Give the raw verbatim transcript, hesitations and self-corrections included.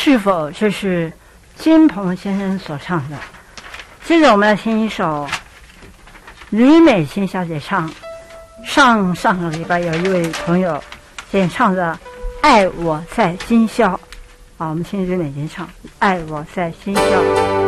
是否这是金鹏先生所唱的？接着我们来听一首吕美琴小姐唱，上上个礼拜有一位朋友演唱的《爱我在今宵》，好，我们听吕美琴唱《爱我在今宵》。